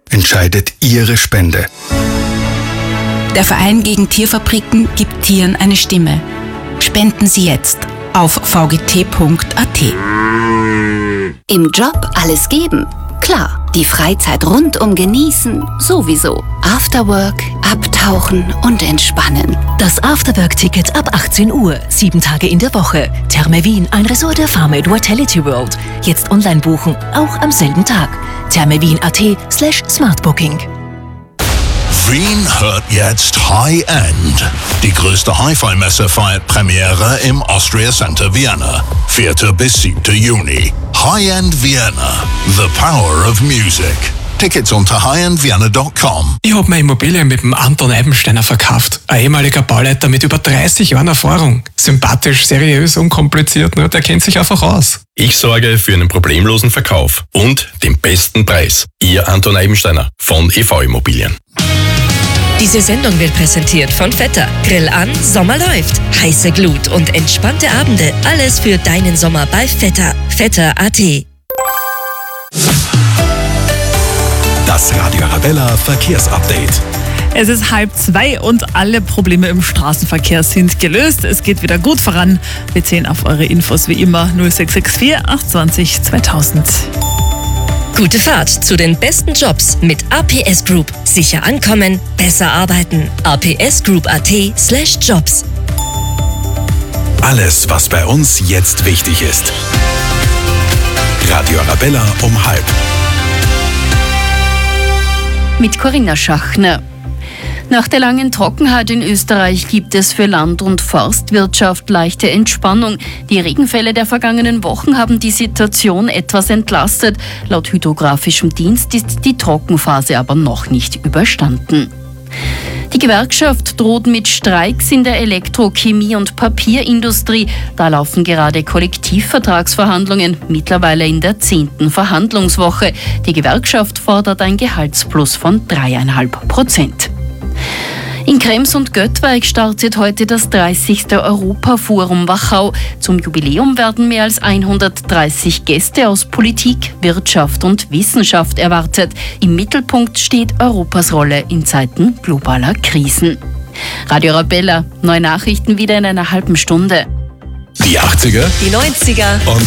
entscheidet Ihre Spende. Der Verein gegen Tierfabriken gibt Tieren eine Stimme. Spenden Sie jetzt auf vgt.at. Im Job alles geben? Klar, die Freizeit rundum genießen, sowieso. Afterwork, abtauchen und entspannen. Das Afterwork-Ticket ab 18 Uhr, 7 Tage in der Woche. Therme Wien, ein Resort der Farmate Vitality World. Jetzt online buchen, auch am selben Tag. thermewien.at/smartbooking. Wien hört jetzt High End. Die größte Hi-Fi-Messe feiert Premiere im Austria Center Vienna. 4. bis 7. Juni. High End Vienna. The Power of Music. Tickets unter highendvienna.com. Ich habe meine Immobilie mit dem Anton Eibensteiner verkauft. Ein ehemaliger Bauleiter mit über 30 Jahren Erfahrung. Sympathisch, seriös, unkompliziert, ne? Der kennt sich einfach aus. Ich sorge für einen problemlosen Verkauf und den besten Preis. Ihr Anton Eibensteiner von EV Immobilien. Diese Sendung wird präsentiert von Vetter. Grill an, Sommer läuft. Heiße Glut und entspannte Abende. Alles für deinen Sommer bei Vetter. Vetter.at. Das Radio Arabella Verkehrsupdate. Es ist 1:30 und alle Probleme im Straßenverkehr sind gelöst. Es geht wieder gut voran. Wir zählen auf eure Infos wie immer 0664 820 2000. Gute Fahrt zu den besten Jobs mit APS Group. Sicher ankommen, besser arbeiten. apsgroup.at/jobs. Alles, was bei uns jetzt wichtig ist. Radio Arabella um 12:30. Mit Corinna Schachner. Nach der langen Trockenheit in Österreich gibt es für Land- und Forstwirtschaft leichte Entspannung. Die Regenfälle der vergangenen Wochen haben die Situation etwas entlastet. Laut Hydrografischem Dienst ist die Trockenphase aber noch nicht überstanden. Die Gewerkschaft droht mit Streiks in der Elektro-, Chemie- und Papierindustrie. Da laufen gerade Kollektivvertragsverhandlungen, mittlerweile in der 10. Verhandlungswoche. Die Gewerkschaft fordert ein Gehaltsplus von 3,5%. In Krems und Göttweig startet heute das 30. Europaforum Wachau. Zum Jubiläum werden mehr als 130 Gäste aus Politik, Wirtschaft und Wissenschaft erwartet. Im Mittelpunkt steht Europas Rolle in Zeiten globaler Krisen. Radio Arabella, neue Nachrichten wieder in einer halben Stunde. Die 80er, Die 90er und